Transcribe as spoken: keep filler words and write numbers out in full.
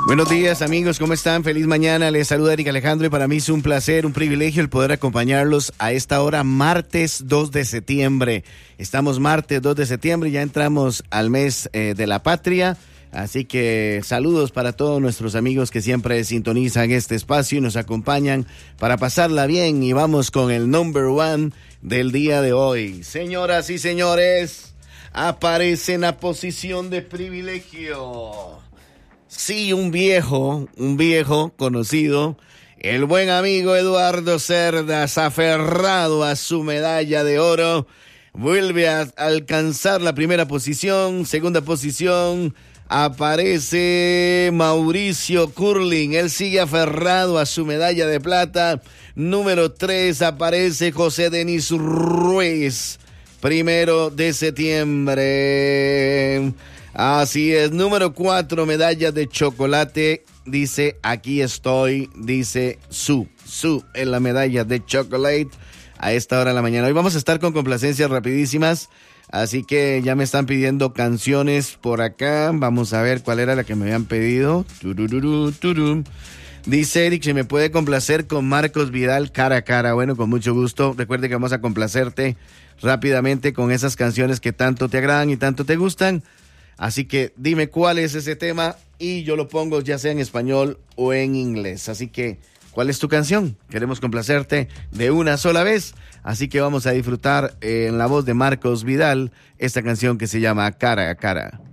Buenos días amigos, ¿cómo están? Feliz mañana, les saluda Eric Alejandro y para mí es un placer, un privilegio el poder acompañarlos a esta hora, martes dos de septiembre. Estamos martes dos de septiembre, ya entramos al mes eh, de la patria, así que saludos para todos nuestros amigos que siempre sintonizan este espacio y nos acompañan para pasarla bien y vamos con el number one del día de hoy. Señoras y señores, aparece en la posición de privilegio. Sí, un viejo, un viejo conocido, el buen amigo Eduardo Cerdas, aferrado a su medalla de oro, vuelve a alcanzar la primera posición. Segunda posición aparece Mauricio Curling, él sigue aferrado a su medalla de plata. Número tres aparece José Denis Ruiz, primero de septiembre. Así es, número cuatro, medalla de chocolate, dice aquí estoy, dice Su, Su en la medalla de chocolate a esta hora de la mañana. Hoy vamos a estar con complacencias rapidísimas, así que ya me están pidiendo canciones por acá, vamos a ver cuál era la que me habían pedido. Turururu, turum. Dice Eric, ¿se me puede complacer con Marcos Vidal, Cara a Cara? Bueno, con mucho gusto, recuerde que vamos a complacerte rápidamente con esas canciones que tanto te agradan y tanto te gustan. Así que dime cuál es ese tema y yo lo pongo ya sea en español o en inglés. Así que, ¿cuál es tu canción? Queremos complacerte de una sola vez. Así que vamos a disfrutar eh, en la voz de Marcos Vidal esta canción que se llama Cara a Cara.